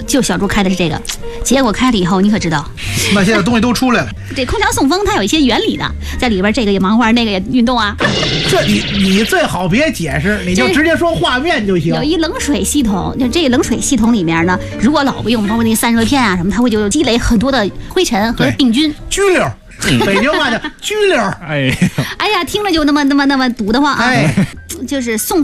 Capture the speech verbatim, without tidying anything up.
就小猪开的是这个，结果开了以后，你可知道， 那现在东西都出来了。 这空调送风它有一些原理的，在里边这个也忙活，那个也运动啊。 这你你最好别解释，你就直接说画面就行。 有一冷水系统，就这个冷水系统里面呢，如果老不用，包括那个散热片啊什么，它会就积累很多的灰尘和病菌。 拘溜，北京话叫拘溜。 哎， 哎呀，听着就那么那么那么堵得慌啊！ 哎， 就是送